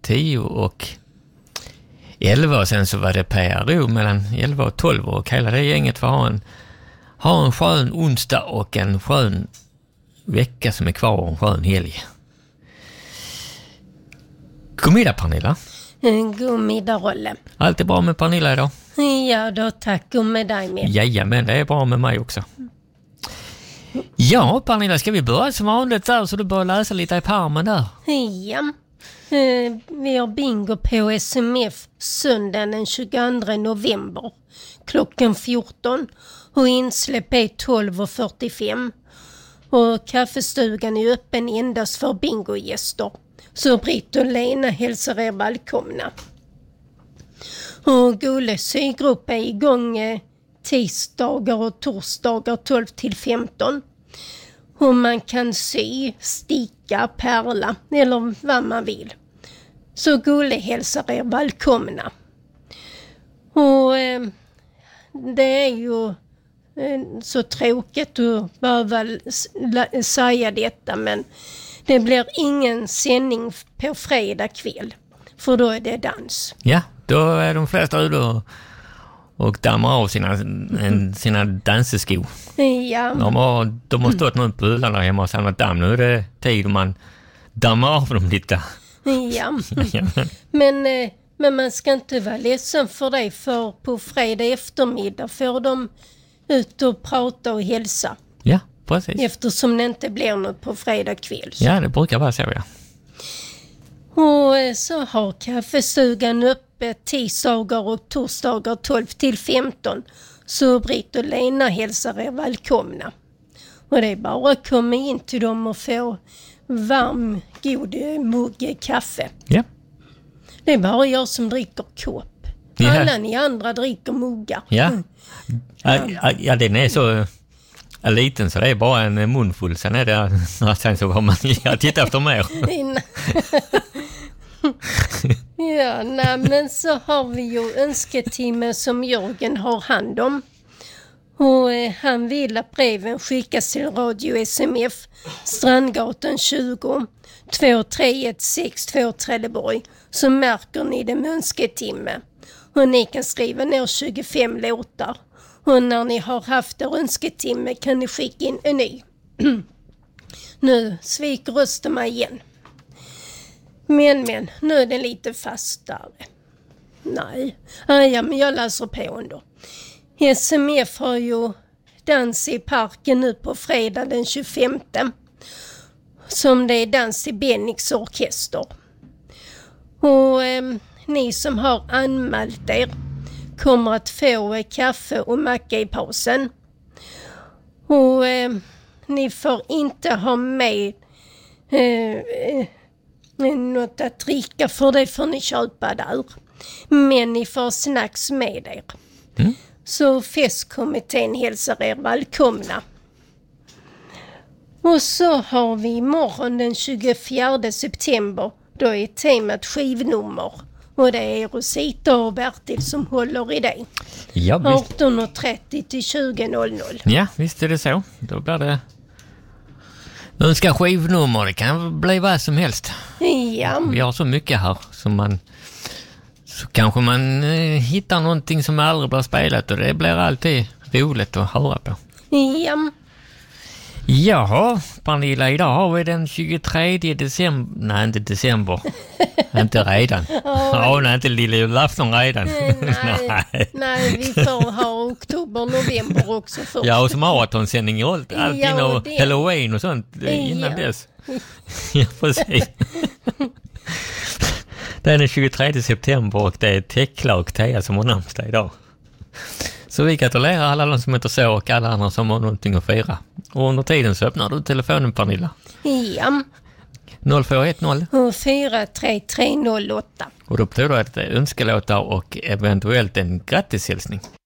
10 och 11 och sen så var det PRO mellan 11 och 12 och hela det gänget får ha en skön onsdag och en skön vecka som är kvar och en skön helg. God middag, Pernilla. God middag, Rolle. Allt är bra med Pernilla idag? Ja då, tack, och med dig med. Jajamän, det är bra med mig också. Ja, Pernilla, ska vi börja som vanligt där så du börjar läsa lite i pärmen där? Ja, vi har bingo på SMF söndagen den 22 november klockan 14 och insläpp är 12:45 och kaffestugan är öppen endast för bingogäster. Så Britt och Lena hälsar er välkomna. Och Gule sygrupp är igång tisdagar och torsdagar 12-15. Och man kan sy, sticka, pärla eller vad man vill. Så Gule hälsar er välkomna. Och det är ju så tråkigt att behöva säga detta, men det blir ingen sändning på fredag kväll, för då är det dans. Ja, då är de flesta ute och dammar av sina danseskor. Ja. De har stått nu på Öland hemma och samlat damm. Nu är det tid då man dammar av dem lite. Ja, men man ska inte vara ledsen för det, för på fredag eftermiddag får de ut och prata och hälsa. Ja, precis. Eftersom det inte blir något på fredag kväll. Ja, det brukar vara så, ja. Och så har kaffestugan öppet tisdagar och torsdagar 12-15. Så Britt och Lena hälsar er välkomna. Och det är bara att komma in till dem och få varm, god mugg kaffe. Ja. Det är bara jag som dricker kopp. Ja. Alla ni andra dricker muggar. Ja. Ja, den är så liten så det är bara en munfull. Sen är det sen så har man tittat efter mer. Ja, men så har vi ju önsketimme som Jörgen har hand om. Och han vill att breven skickas till Radio SMF, Strandgatan 20, 23162 Trelleborg. Så märker ni det med önsketimme. Och ni kan skriva ner 25 låtar. Och när ni har haft er önsketimme kan ni skicka in en ny. Nu sviker rösten mig igen. Men, nu är den lite fastare. Nej, ja, men jag läser på ändå. SMF har ju dans i parken nu på fredag den 25. Som det är dans i Bennix orkester. Och ni som har anmält er kommer att få kaffe och macka i pausen. Och ni får inte ha med något att dricka, för det får ni köpa där. Men ni får snacks med er. Så festkommittén hälsar er välkomna. Och så har vi imorgon den 24 september. Då är temat skivnummer. Och det är Rosita och Bertil som håller i det. Ja, 18.30 till 20.00. Ja, visst är det så. Då blir det önska skivnummer. Det kan bli vad som helst. Ja. Vi har så mycket här som så kanske man hittar någonting som aldrig blir spelat, och det blir alltid roligt att höra på. Ja. Jaha, Pernilla, idag har vi den 23 december. Nej, inte december. Inte redan. Nej, inte lilla julafton redan. Nej, vi får ha oktober, november också först. Ja, och som maratonsändning och allt innan Halloween och sånt innan dess. Ja, precis. Det är den 23 september och det är Tekla och Teja som har namnsdag idag. Så vi gratulerar alla de som heter så och alla andra som har någonting att fira. Och under tiden så öppnar du telefonen, Pernilla. Ja. 0410 43308. Och då betyder det önskelåtar och eventuellt en grattishälsning.